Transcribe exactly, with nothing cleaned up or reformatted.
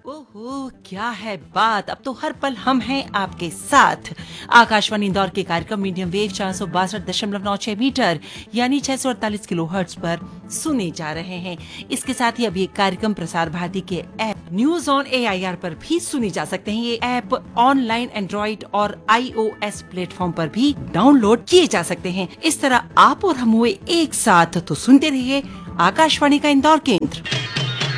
ओहो, क्या है बात। अब तो हर पल हम हैं आपके साथ। आकाशवाणी इंदौर के कार्यक्रम मीडियम वेव चार सौ बासठ दशमलव नौ छह मीटर यानी छह सौ अड़तालीस किलो हर्ट्ज पर सुने जा रहे हैं। इसके साथ ही अभी एक कार्यक्रम प्रसार भारती के app news on A I R पर भी सुने जा सकते हैं। ये ऐप ऑनलाइन एंड्रॉइड और आई ओ एस प्लेटफॉर्म पर भी डाउनलोड किए जा सकते हैं। इस तरह आप और हम हुए एक साथ, तो सुनते रहिए आकाशवाणी का इंदौर केंद्र।